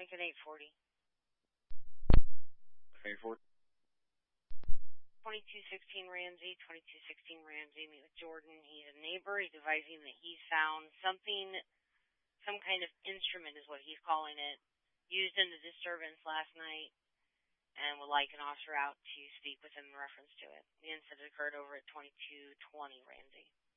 Lincoln 840. 840. 2216 Ramsey, 2216 Ramsey, meet with Jordan. He's a neighbor. He's advising that he's found something, some kind of instrument is what he's calling it, used in the disturbance last night, and would like an officer out to speak with him in reference to it. The incident occurred over at 2220 Ramsey.